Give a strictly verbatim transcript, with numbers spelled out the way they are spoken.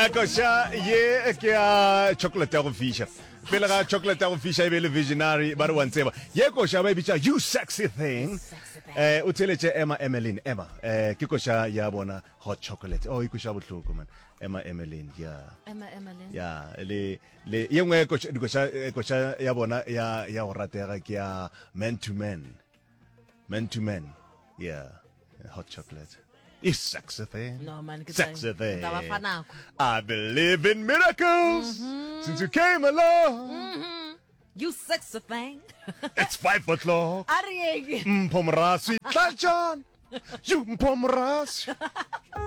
ya kosha ye ke ya chocolate ya go fisha pele ga chocolate ya go fisha e be le visionary ba re wa ntseba ye kosha ba e bitsa you sexy thing eh o tsheleche Emma Emmeline Emma eh ke kosha ya bona hot chocolate oh e kosha botlhoko man Emma Emmeline yeah Emma Emmeline yeah le le ye ngwe kosha kosha kosha ya bona ya ya go ratega ke ya man to man man to man yeah hot chocolate. It's sexy thing. No man, sexy thing. I I believe in miracles mm-hmm. since you came along. Mm-hmm. You sexy thing. It's five o'clock. Arieg. Mpomrasi. John. You mpomrasi.